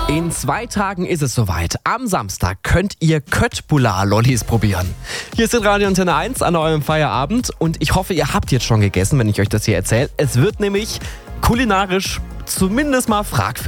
In 2 Tagen ist es soweit. Am Samstag könnt ihr Köttbullar-Lollis probieren. Hier ist Radio Antenne 1 an eurem Feierabend und ich hoffe, ihr habt jetzt schon gegessen, wenn ich euch das hier erzähle. Es wird nämlich kulinarisch zumindest mal fragwürdig.